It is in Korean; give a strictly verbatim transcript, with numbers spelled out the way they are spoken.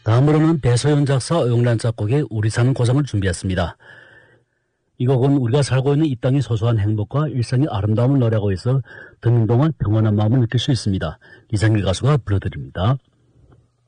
다음으로는 배소연 작사, 오영란 작곡의 우리 사는 고장을 준비했습니다. 이 곡은 우리가 살고 있는 이 땅의 소소한 행복과 일상의 아름다움을 노래하고 있어 듣는 동안 평온한 마음을 느낄 수 있습니다. 이상일 가수가 불러드립니다.